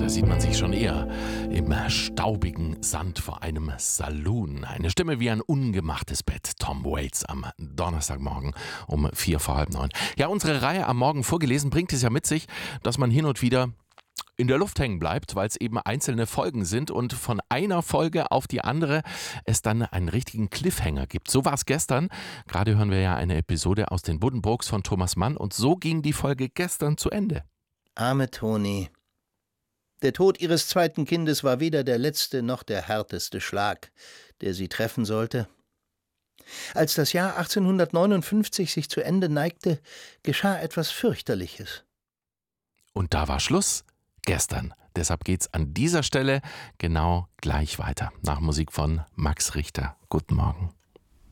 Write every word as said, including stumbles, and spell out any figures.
Da sieht man sich schon eher im staubigen Sand vor einem Saloon. Eine Stimme wie ein ungemachtes Bett. Tom Waits am Donnerstagmorgen um vier vor halb neun. Ja, unsere Reihe am Morgen vorgelesen bringt es ja mit sich, dass man hin und wieder in der Luft hängen bleibt, weil es eben einzelne Folgen sind und von einer Folge auf die andere es dann einen richtigen Cliffhanger gibt. So war es gestern. Gerade hören wir ja eine Episode aus den Buddenbrooks von Thomas Mann und so ging die Folge gestern zu Ende. Arme Toni. Der Tod ihres zweiten Kindes war weder der letzte noch der härteste Schlag, der sie treffen sollte. Als das Jahr achtzehnhundertneunundfünfzig sich zu Ende neigte, geschah etwas Fürchterliches. Und da war Schluss gestern. Deshalb geht's an dieser Stelle genau gleich weiter. Nach Musik von Max Richter. Guten Morgen.